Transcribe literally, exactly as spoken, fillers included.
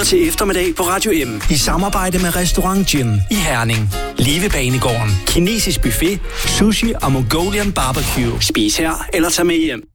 lytter til Eftermiddag på Radio M i samarbejde med Restaurant Gin i Herning. Live Banegården, kinesisk buffet, sushi og Mongolian barbecue. Spis her eller tag med hjem.